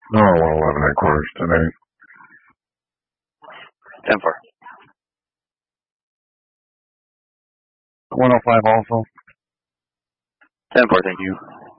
No, 111 headquarters today. 10-4. 105 also. 10-4, thank you.